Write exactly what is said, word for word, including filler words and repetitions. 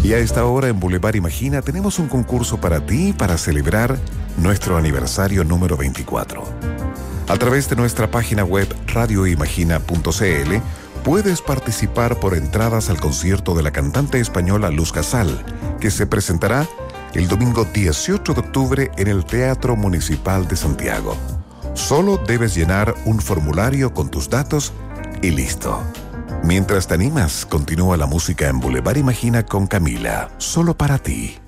Y a esta hora en Boulevard Imagina tenemos un concurso para ti para celebrar nuestro aniversario número veinticuatro. A través de nuestra página web radio imagina punto c l puedes participar por entradas al concierto de la cantante española Luz Casal, que se presentará el domingo dieciocho de octubre en el Teatro Municipal de Santiago. Solo debes llenar un formulario con tus datos y listo. Mientras te animas, continúa la música en Boulevard Imagina con Camila, solo para ti.